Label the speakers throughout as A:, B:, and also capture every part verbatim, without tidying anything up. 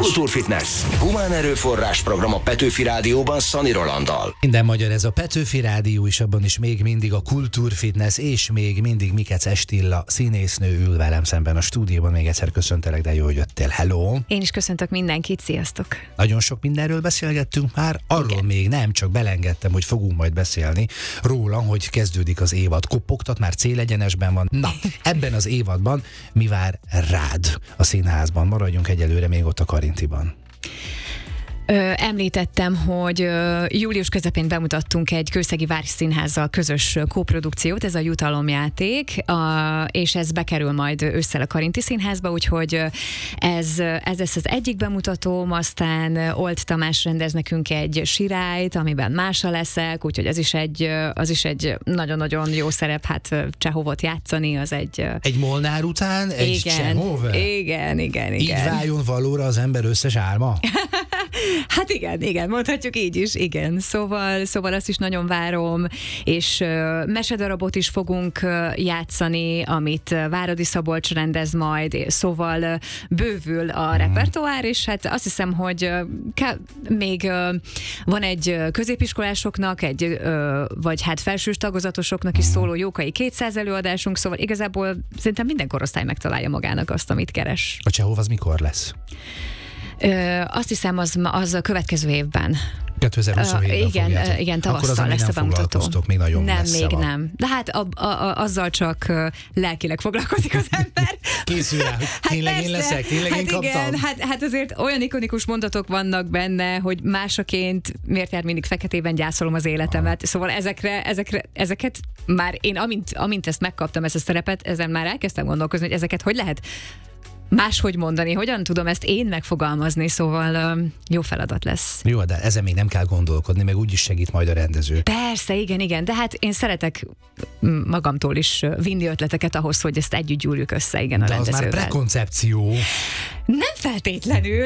A: Kultúrfitness. Humán erőforrás program a Petőfi Rádióban Szani Rolanddal.
B: Minden magyar, ez a Petőfi Rádió, és abban is még mindig a Kultúrfitness, és még mindig Mikec Estilla színésznő ül velem szemben a stúdióban. Még egyszer köszöntelek, de jó, hogy jöttél. Hello!
C: Én is köszöntök mindenkit, sziasztok!
B: Nagyon sok mindenről beszélgettünk már, arról igen. Még nem, csak belengedtem, hogy fogunk majd beszélni róla, hogy kezdődik az évad. Kopogtat, már célegyenesben van. Na, ebben az évadban mi vár rád a színházban? Maradjunk egyelőre még ott a Karintiban.
C: Ö, említettem, hogy ö, július közepén bemutattunk egy Kőszegi Várszínházzal közös koprodukciót, ez a Jutalomjáték, a, és ez bekerül majd ősszel a Karinti Színházba, úgyhogy ez, ez lesz az egyik bemutatóm, aztán Old Tamás rendez nekünk egy sirályt, amiben Mása leszek, úgyhogy az is egy, az is egy nagyon-nagyon jó szerep, hát Csehovot játszani, az egy...
B: Egy Molnár után egy
C: igen,
B: Csehov?
C: Igen, igen, igen.
B: Így váljon valóra az ember összes álma?
C: Hát igen, igen, mondhatjuk így is, igen. Szóval, szóval azt is nagyon várom, és uh, mesedarabot is fogunk uh, játszani, amit uh, Váradi Szabolcs rendez majd, szóval uh, bővül a mm. repertoár, és hát azt hiszem, hogy uh, ke- még uh, van egy uh, középiskolásoknak, egy, uh, vagy hát felsős tagozatosoknak is szóló Jókai kétszáz előadásunk, szóval igazából szerintem minden korosztály megtalálja magának azt, amit keres.
B: A Csehov az mikor lesz?
C: Ö, azt hiszem, az, az a következő évben.
B: kétezer-huszonhétben
C: uh, igen,
B: fogjátok.
C: igen, tavasszal lesz a bemutató.
B: Még nagyon
C: nem, még
B: van.
C: nem. De hát a, a, a, azzal csak uh, lelkileg foglalkozik az ember.
B: Készül rá, hogy
C: hát
B: tényleg
C: persze,
B: én leszek, tényleg
C: hát
B: én kaptam.
C: Igen, hát, hát azért olyan ikonikus mondatok vannak benne, hogy másaként miért jár mindig feketében gyászolom az életemet. Ah. Szóval ezekre, ezekre, ezeket már én, amint, amint ezt megkaptam, ezt a szerepet, ezen már elkezdtem gondolkozni, hogy ezeket hogy lehet máshogy mondani, hogyan tudom ezt én megfogalmazni, szóval um, jó feladat lesz.
B: Jó, de ezen még nem kell gondolkodni, meg úgyis segít majd a rendező.
C: Persze, igen, igen, de hát én szeretek magamtól is vinni ötleteket ahhoz, hogy ezt együtt gyúrjuk össze, igen, a
B: de
C: rendezővel.
B: Az már prekoncepció.
C: Nem feltétlenül.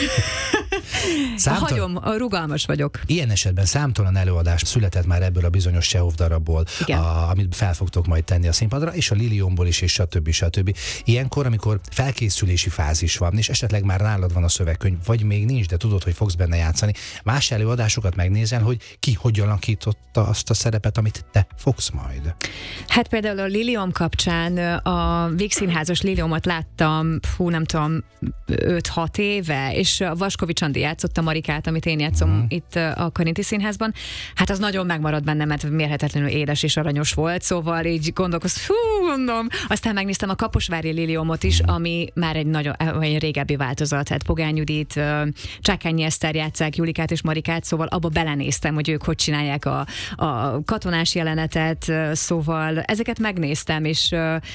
B: Számtal...
C: Hagyom, rugalmas vagyok.
B: Ilyen esetben számtalan előadás született már ebből a bizonyos Csehov darabból, a, amit fel fogtok majd tenni a színpadra, és a Liliomból is, és stb. stb. Ilyenkor, amikor felkészülési fázis van, és esetleg már nálad van a szövegkönyv, vagy még nincs, de tudod, hogy fogsz benne játszani, más előadásokat megnézel, hogy ki hogy alakította azt a szerepet, amit te fogsz majd.
C: Hát például a Liliom kapcsán a Vígszínházas Liliomot láttam, hú, nem tudom, öt-hat éve, és a Vaskovics Andi játszott a Marikát, amit én játszom mm. itt a Karinti Színházban. Hát az nagyon megmaradt bennem, mert mérhetetlenül édes és aranyos volt, szóval így gondolkoztam, hú, mondom. Aztán megnéztem a Kaposvári Liliomot is, ami már egy nagyon egy régebbi változat, hát Pogány Judit, Csákányi Eszter játsszák Julikát és Marikát, szóval abba belenéztem, hogy ők hogy csinálják a, a katonás jelenetet, szóval ezeket megnéztem, és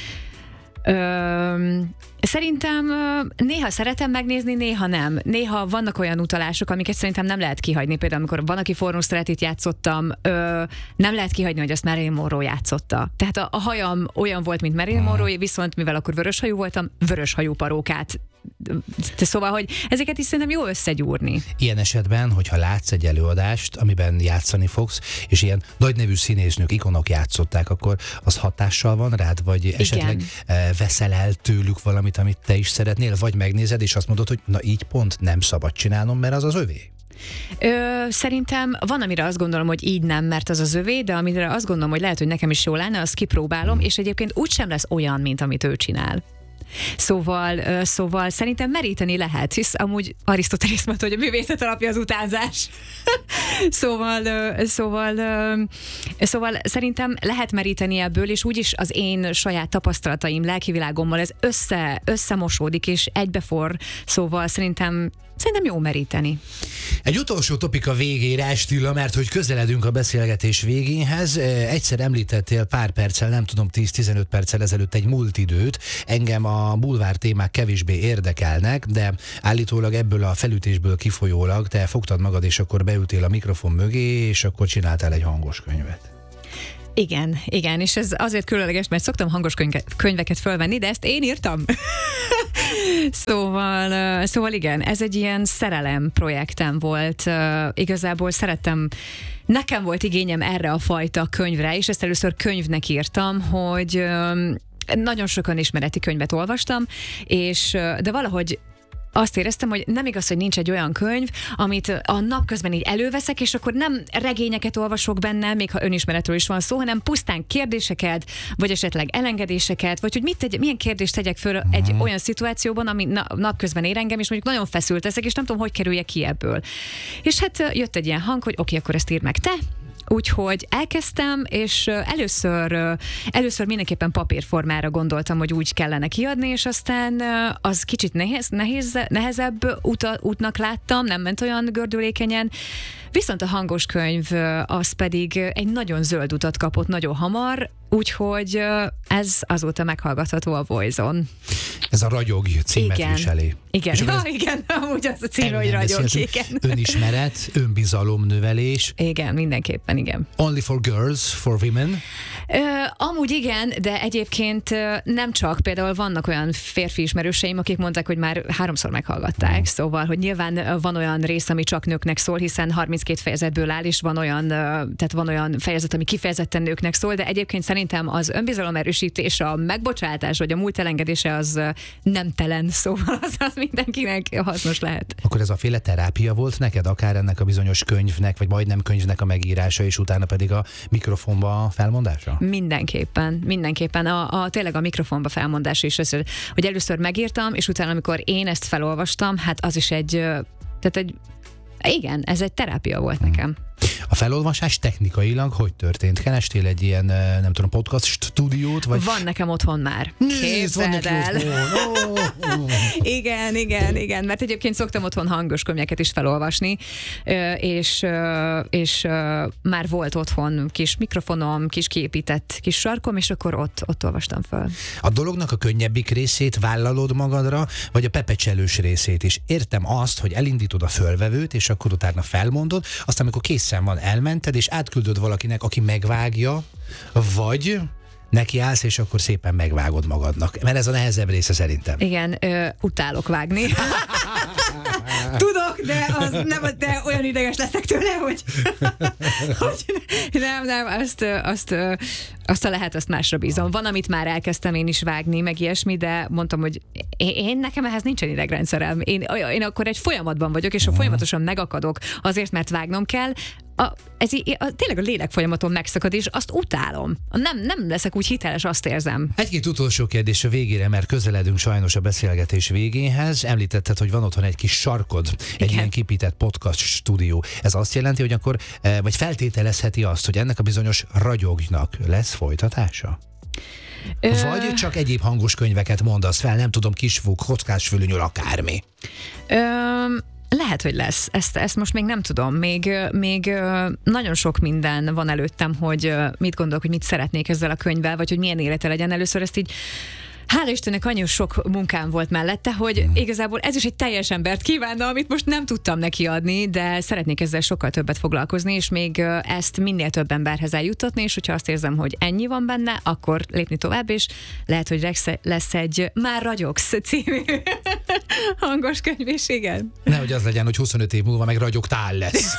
C: Ö, szerintem néha szeretem megnézni, néha nem. Néha vannak olyan utalások, amiket szerintem nem lehet kihagyni. Például amikor van, aki Fornusztrátit játszottam, ö, nem lehet kihagyni, hogy azt Marilyn Monroe játszotta. Tehát a, a hajam olyan volt, mint Marilyn Monroe, viszont mivel akkor vöröshajú voltam, vöröshajú parókát. Szóval, hogy ezeket is szerintem jó összegyúrni. Ilyen
B: esetben, hogyha látsz egy előadást, amiben játszani fogsz, és ilyen nagy nevű színésznők, ikonok játszották, akkor az hatással van rád, vagy igen. esetleg veszel el tőlük valamit, amit te is szeretnél, vagy megnézed, és azt mondod, hogy na így pont nem szabad csinálnom, mert az az övé?
C: Ö, szerintem van, amire azt gondolom, hogy így nem, mert az az övé, de amire azt gondolom, hogy lehet, hogy nekem is jól lenne, azt kipróbálom, hmm. és egyébként úgysem lesz olyan, mint amit ő csinál. Szóval, szóval szerintem meríteni lehet, hisz amúgy Arisztotelész mondta, hogy a művészet alapja az utánzás. szóval, szóval, szóval szerintem lehet meríteni ebből, és úgyis az én saját tapasztalataim, lelkivilágommal ez össze, összemosódik, és egybefor, szóval szerintem Szerintem jó meríteni.
B: Egy utolsó topik a végére, Estilla, mert hogy közeledünk a beszélgetés végéhez. Egyszer említettél pár perccel, nem tudom, tíz-tizenöt perccel ezelőtt egy múlt időt. Engem a bulvár témák kevésbé érdekelnek, de állítólag ebből a felütésből kifolyólag te fogtad magad, és akkor beültél a mikrofon mögé, és akkor csináltál egy hangos könyvet.
C: Igen, igen, és ez azért különleges, mert szoktam hangos könyveket fölvenni, de ezt én írtam. szóval, szóval igen, ez egy ilyen szerelem projektem volt. Igazából szerettem, nekem volt igényem erre a fajta könyvre, és ezt először könyvnek írtam, hogy nagyon sokan ismereti könyvet olvastam, és de valahogy azt éreztem, hogy nem igaz, hogy nincs egy olyan könyv, amit a napközben így előveszek, és akkor nem regényeket olvasok benne, még ha önismeretről is van szó, hanem pusztán kérdéseket, vagy esetleg elengedéseket, vagy hogy mit tegy, milyen kérdést tegyek föl uh-huh. egy olyan szituációban, ami na, napközben ér engem, és mondjuk nagyon feszült leszek, és nem tudom, hogy kerüljek ki ebből. És hát jött egy ilyen hang, hogy oké, okay, akkor ezt írd meg te. Úgyhogy elkezdtem, és először, először mindenképpen papírformára gondoltam, hogy úgy kellene kiadni, és aztán az kicsit nehéz, nehéz, nehezebb uta, útnak láttam, nem ment olyan gördülékenyen, viszont a hangos könyv az pedig egy nagyon zöld utat kapott nagyon hamar, úgyhogy ez azóta meghallgatható a Voice-on.
B: Ez a Ragyog címet
C: igen.
B: viseli.
C: Igen, ja, igen, amúgy az a cím, hogy Ragyog, igen.
B: Önismeret, önbizalomnövelés.
C: Igen, mindenképpen, igen.
B: Only for girls, for women?
C: Ö, amúgy igen, de egyébként nem csak, például vannak olyan férfi ismerőseim, akik mondták, hogy már háromszor meghallgatták, mm. szóval, hogy nyilván van olyan rész, ami csak nőknek szól, hiszen harminckét fejezetből áll, és van olyan, tehát van olyan fejezet, ami kifejezetten nőknek szól, de egyébként szerintem az önbizalomerősítés, a megbocsátás, vagy a múlt elengedése az nemtelen, szóval az, az mindenkinek hasznos lehet.
B: Akkor ez a féle terápia volt neked, akár ennek a bizonyos könyvnek, vagy majdnem könyvnek a megírása, és utána pedig a mikrofonba felmondása?
C: Mindenképpen, mindenképpen. A, a, tényleg a mikrofonba felmondás is, az, hogy először megírtam, és utána, amikor én ezt felolvastam, hát az is egy, tehát egy, igen, ez egy terápia volt nekem.
B: A felolvasás technikailag hogy történt? Kerestél egy ilyen, nem tudom, podcast stúdiót? Vagy...
C: Van nekem otthon már.
B: Nézd, van neki otthon. Oh, oh.
C: Igen, igen, igen, mert egyébként szoktam otthon hangos könyveket is felolvasni, és, és már volt otthon kis mikrofonom, kis kiépített kis sarkom, és akkor ott, ott olvastam fel.
B: A dolognak a könnyebbik részét vállalod magadra, vagy a pepecselős részét is? Értem azt, hogy elindítod a fölvevőt, és akkor utána felmondod, aztán amikor készen van, elmented, és átküldöd valakinek, aki megvágja, vagy neki állsz, és akkor szépen megvágod magadnak. Mert ez a nehezebb része szerintem.
C: Igen, ö, utálok vágni. Tudok, de, az nem, de olyan ideges leszek tőle, hogy, hogy nem, nem, azt, azt, azt a lehet, azt másra bízom. Van, amit már elkezdtem én is vágni, meg ilyesmi, de mondtam, hogy én, én nekem ehhez nincsen idegrendszerem. Én, én akkor egy folyamatban vagyok, és a folyamatosan megakadok azért, mert vágnom kell. A, ez í- a, tényleg a lélek folyamaton megszakad, és azt utálom. Nem, nem leszek úgy hiteles, azt érzem.
B: Egy-két utolsó kérdés a végére, mert közeledünk sajnos a beszélgetés végéhez. Említetted, hogy van otthon egy kis sarkod, egy
C: igen.
B: ilyen kipített podcast stúdió. Ez azt jelenti, hogy akkor, vagy feltételezheti azt, hogy ennek a bizonyos Ragyognak lesz folytatása? Ö... Vagy csak egyéb hangos könyveket mondasz fel, nem tudom, Kisfúk, Kockásfülönyül, akármi.
C: Ö... Lehet, hogy lesz. Ezt, ezt most még nem tudom. Még, még nagyon sok minden van előttem, hogy mit gondolok, hogy mit szeretnék ezzel a könyvvel, vagy hogy milyen élete legyen. Először ezt így hála Istennek annyi sok munkám volt mellette, hogy igazából ez is egy teljes embert kívánna, amit most nem tudtam neki adni, de szeretnék ezzel sokkal többet foglalkozni, és még ezt minél több emberhez eljuttatni, és hogyha azt érzem, hogy ennyi van benne, akkor lépni tovább, és lehet, hogy lesz egy Már ragyogsz című hangos könyv, és igen.
B: Nehogy az legyen, hogy huszonöt év múlva meg ragyogtál lesz.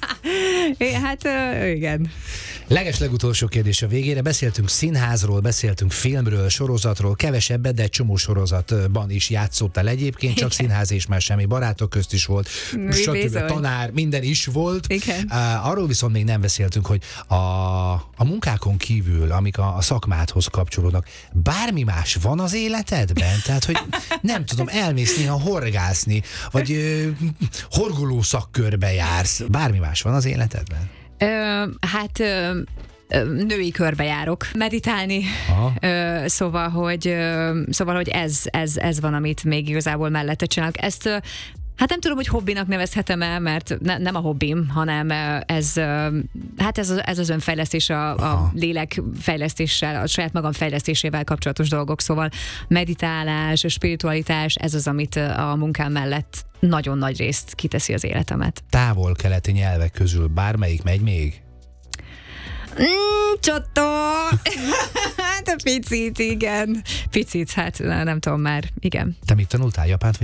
C: Hát igen.
B: Leges legutolsó kérdés a végére. Beszéltünk színházról, beszéltünk filmről, sorozatról, kevesebbet, de egy csomó sorozatban is játszottál egyébként, csak igen. Színház és már semmi, barátok közt is volt, stb. Tanár, minden is volt.
C: Igen.
B: Uh, arról viszont még nem beszéltünk, hogy a, a munkákon kívül, amik a, a szakmádhoz kapcsolódnak, bármi más van az életedben? Tehát, hogy nem tudom, elmész néha horgászni, vagy uh, horgoló szakkörbe jársz. Bármi más van az életedben?
C: Ö, hát ö, női körbe járok meditálni, ö, szóval, hogy, ö, szóval, hogy ez, ez, ez van, amit még igazából mellette csinálok. Ezt ö, hát nem tudom, hogy hobbinak nevezhetem el, mert ne, nem a hobbim, hanem ez, hát ez, ez az önfejlesztés, a, a lélekfejlesztéssel, a saját magam fejlesztésével kapcsolatos dolgok, szóval meditálás, spiritualitás, ez az, amit a munkám mellett nagyon nagy részt kiteszi az életemet.
B: Távol-keleti nyelvek közül bármelyik megy még?
C: Mm, Csotto! Hát a picit, igen. Picit, hát nem tudom már, igen.
B: Te mit tanultál, japánt vagy